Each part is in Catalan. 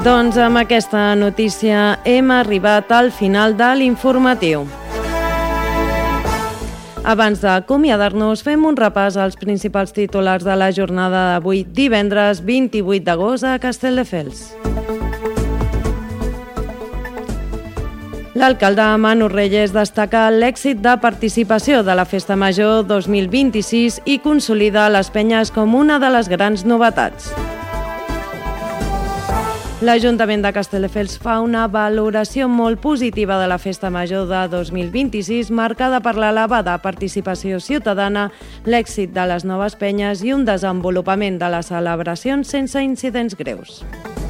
Doncs amb aquesta notícia hem arribat al final de l'informatiu. Abans d'acomiadar-nos, fem un repàs als principals titulars de la jornada d'avui, divendres 28 d'agost a Castelldefels. L'alcalde Manu Reyes destaca l'èxit de participació de la Festa Major 2026 i consolida les penyes com una de les grans novetats. L'Ajuntament de Castelldefels fa una valoració molt positiva de la Festa Major de 2026, marcada per l'elevada participació ciutadana, l'èxit de les noves penyes i un desenvolupament de les celebracions sense incidents greus.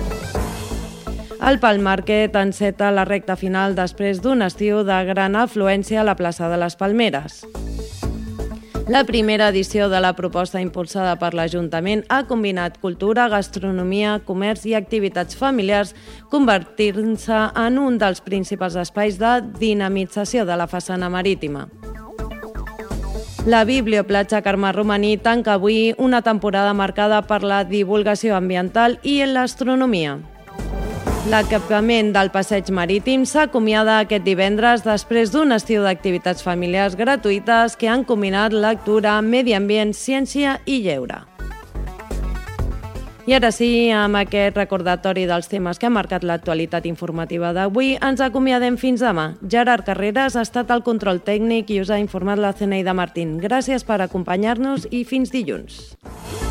El Pal Market enceta la recta final després d'un estiu de gran afluència a la plaça de les Palmeres. La primera edició de la proposta impulsada per l'Ajuntament ha combinat cultura, gastronomia, comerç i activitats familiars, convertint-se en un dels principals espais de dinamització de la façana marítima. La Biblioplatja Carme Romaní tanca avui una temporada marcada per la divulgació ambiental i l'astronomia. L'equipament del passeig marítim s'acomiada aquest divendres després d'un estiu d'activitats familiars gratuïtes que han combinat lectura, medi ambient, ciència i lleure. I ara sí, amb aquest recordatori dels temes que han marcat l'actualitat informativa d'avui, ens acomiadem fins demà. Gerard Carreras ha estat al control tècnic i us ha informat la Zeneida Martín. Gràcies per acompanyar-nos i fins dilluns.